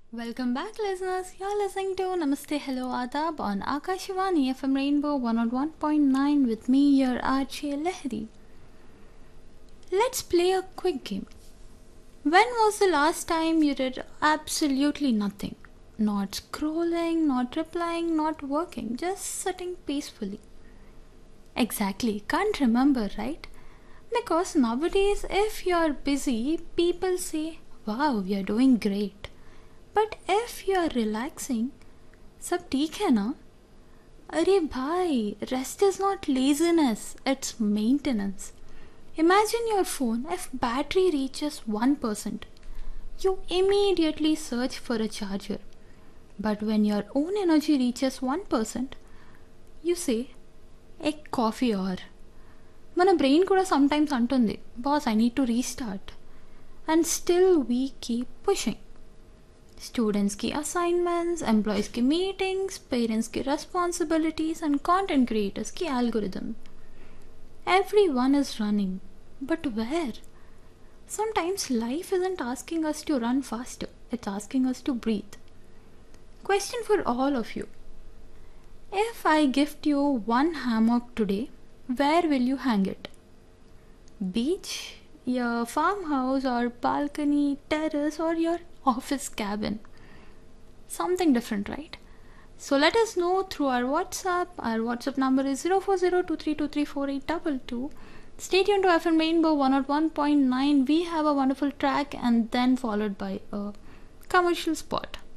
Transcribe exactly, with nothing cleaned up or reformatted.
Welcome back, listeners. You're listening to Namaste Hello Adab on Akashvani F M Rainbow one oh one point nine with me, your R J Lehri. Let's play a quick game. When was the last time you did absolutely nothing? Not scrolling, not replying, not working, just sitting peacefully. Exactly, can't remember, right? Because nowadays, if you're busy, people say, wow, you're doing great. But if you are relaxing, सब ठीक है ना? अरे भाई, rest is not laziness, it's maintenance. Imagine your phone, if battery reaches one percent, you immediately search for a charger. But when your own energy reaches one percent, you say, ek coffee or. మన brain కూడా sometimes అంటుంది, boss, I need to restart. And still we keep pushing. Students की assignments, employees की meetings, parents की responsibilities and content creators की algorithm. Everyone is running. But where? Sometimes life isn't asking us to run faster. It's asking us to breathe. Question for all of you. If I gift you one hammock today, where will you hang it? Beach, your farmhouse or balcony, terrace or your office cabin? Something different, right? So let us know through our WhatsApp. Our WhatsApp number is zero four zero two three two three four eight two two. Stay tuned to F M Rainbow one oh one point nine. We have a wonderful track and then followed by a commercial spot.